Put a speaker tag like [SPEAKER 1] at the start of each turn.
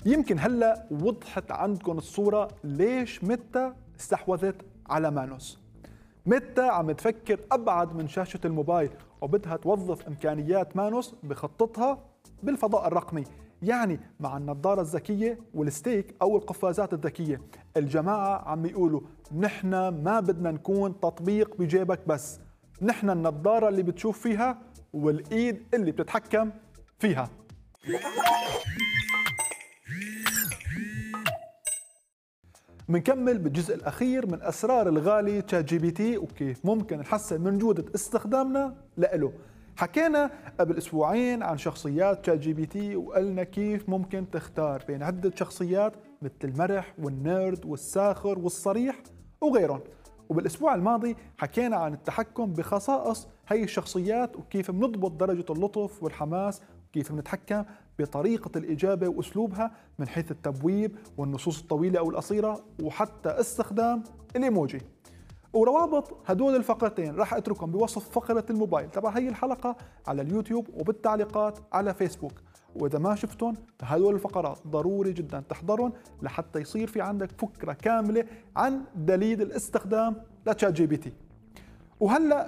[SPEAKER 1] يمكن هلا وضحت عندكم الصورة ليش ميتا استحوذت على مانوس. ميتا عم تفكر أبعد من شاشة الموبايل وبدها توظف إمكانيات مانوس بخطتها بالفضاء الرقمي، يعني مع النظارة الذكية والستيك أو القفازات الذكية. الجماعة عم يقولوا نحن ما بدنا نكون تطبيق بجيبك بس، نحن النظارة اللي بتشوف فيها والإيد اللي بتتحكم فيها. منكمل بالجزء الأخير من أسرار الغالي تشات جي بي تي وكيف ممكن نحسن من جودة استخدامنا لإله. حكينا قبل أسبوعين عن شخصيات تشات جي بي تي وقلنا كيف ممكن تختار بين عدة شخصيات مثل المرح والنيرد والساخر والصريح وغيرهم. وبالأسبوع الماضي حكينا عن التحكم بخصائص هي الشخصيات وكيف بنضبط درجة اللطف والحماس وكيف بنتحكم بطريقة الإجابة وأسلوبها من حيث التبويب والنصوص الطويلة أو القصيرة وحتى استخدام الإيموجي. وروابط هدول الفقرتين راح أتركهم بوصف فقرة الموبايل تبع هي الحلقة على اليوتيوب وبالتعليقات على فيسبوك. وإذا ما شفتهم هدول الفقرات ضروري جدا تحضرهم لحتى يصير في عندك فكرة كاملة عن دليل الاستخدام لتشات جي بي تي. وهلأ